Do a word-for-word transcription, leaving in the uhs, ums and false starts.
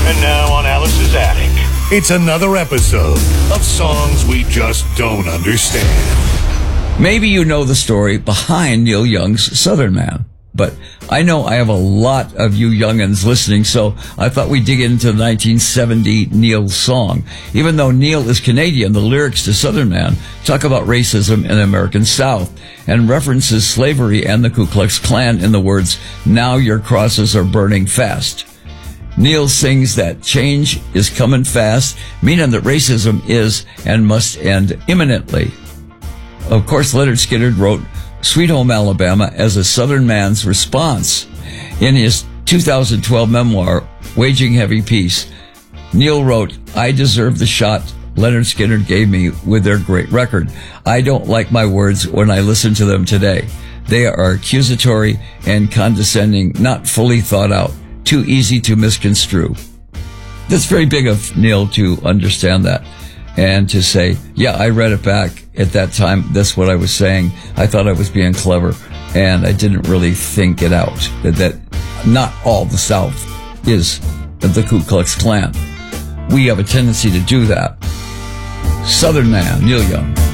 And now on Alice's Attic, it's another episode of Songs We Just Don't Understand. Maybe you know the story behind Neil Young's Southern Man, but I know I have a lot of you young'uns listening, so I thought we'd dig into the nineteen seventy Neil song. Even though Neil is Canadian, the lyrics to Southern Man talk about racism in the American South and references slavery and the Ku Klux Klan in the words, "Now your crosses are burning fast." Neil sings that change is coming fast, meaning that racism is and must end imminently. Of course, Leonard Skinner wrote Sweet Home Alabama as a Southern man's response. In his two thousand twelve memoir, Waging Heavy Peace, Neil wrote, "I deserve the shot Leonard Skinner gave me with their great record. I don't like my words when I listen to them today. They are accusatory and condescending, not fully thought out, too easy to misconstrue." That's very big of Neil to understand that and to say, yeah, I read it back at that time. That's what I was saying. I thought I was being clever, and I didn't really think it out, that, that not all the South is the Ku Klux Klan. We have a tendency to do that. Southern Man, Neil Young.